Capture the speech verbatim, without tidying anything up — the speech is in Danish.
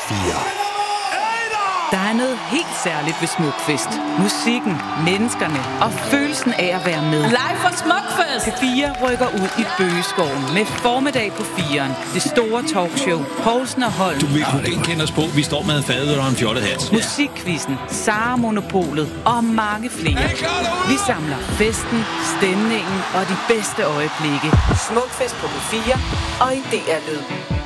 fire. Der er noget helt særligt ved Smukfest. Musikken, menneskerne og følelsen af at være med. Live fra Smukfest! P fire rykker ud i Bøgeskoven med formiddag på firen. Det store talkshow. Poulsen og Holm. Du vil kunne kende os på. Vi står med en fadøl og en fjollet hat. Musikquizzen, Sara Monopolet og mange flere. Vi samler festen, stemningen og de bedste øjeblikke. Smukfest på P fire og i D R Lyd.